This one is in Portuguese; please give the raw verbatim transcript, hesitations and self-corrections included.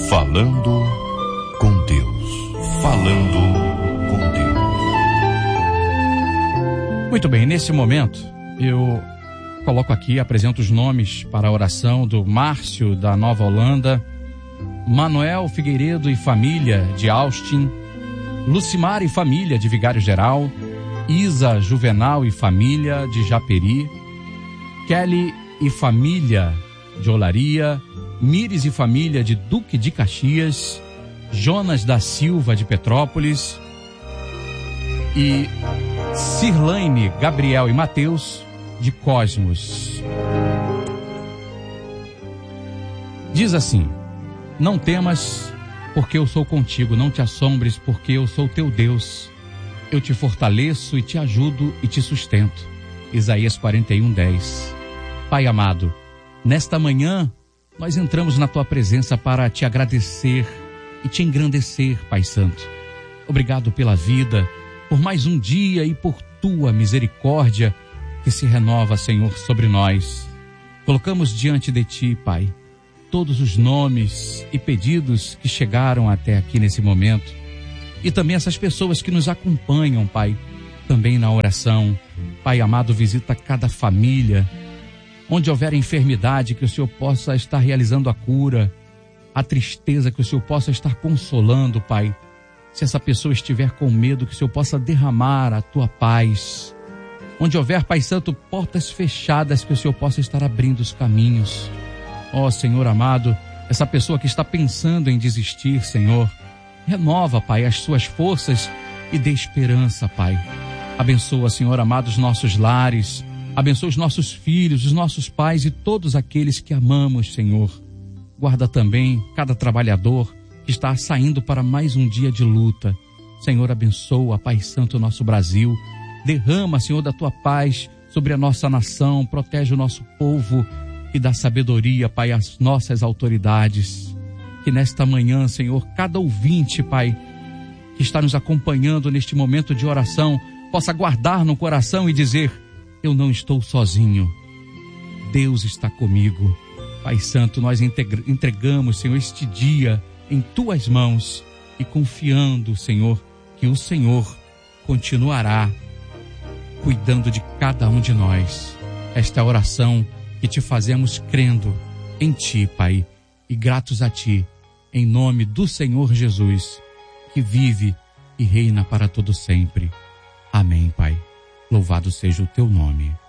Falando com Deus. Falando com Deus. Muito bem, nesse momento eu coloco aqui, apresento os nomes para a oração do Márcio da Nova Holanda, Manuel Figueiredo e família de Austin, Lucimar e família de Vigário Geral, Isa Juvenal e família de Japeri, Kelly e família de Olaria, Mires e família de Duque de Caxias, Jonas da Silva de Petrópolis e Cirlaine, Gabriel e Mateus de Cosmos. Diz assim: não temas, porque eu sou contigo, não te assombres, porque eu sou teu Deus. Eu te fortaleço e te ajudo e te sustento. Isaías quarenta e um, dez. Pai amado, nesta manhã nós entramos na tua presença para te agradecer e te engrandecer, Pai Santo. Obrigado pela vida, por mais um dia e por tua misericórdia que se renova, Senhor, sobre nós. Colocamos diante de ti, Pai, todos os nomes e pedidos que chegaram até aqui nesse momento. E também essas pessoas que nos acompanham, Pai, também na oração. Pai amado, visita cada família. Onde houver enfermidade, que o Senhor possa estar realizando a cura. A tristeza, que o Senhor possa estar consolando, Pai. Se essa pessoa estiver com medo, que o Senhor possa derramar a tua paz. Onde houver, Pai Santo, portas fechadas, que o Senhor possa estar abrindo os caminhos. Ó Senhor amado, essa pessoa que está pensando em desistir, Senhor, renova, Pai, as suas forças e dê esperança, Pai. Abençoa, Senhor amado, os nossos lares. Abençoa os nossos filhos, os nossos pais e todos aqueles que amamos, Senhor. Guarda também cada trabalhador que está saindo para mais um dia de luta. Senhor, abençoa, Pai Santo, o nosso Brasil. Derrama, Senhor, da tua paz sobre a nossa nação. Protege o nosso povo e dá sabedoria, Pai, às nossas autoridades. Que nesta manhã, Senhor, cada ouvinte, Pai, que está nos acompanhando neste momento de oração, possa guardar no coração e dizer: eu não estou sozinho. Deus está comigo. Pai Santo, nós entregamos, Senhor, este dia em tuas mãos e confiando, Senhor, que o Senhor continuará cuidando de cada um de nós. Esta é a oração que te fazemos crendo em ti, Pai, e gratos a ti, em nome do Senhor Jesus, que vive e reina para todo sempre. Amém, Pai. Louvado seja o teu nome.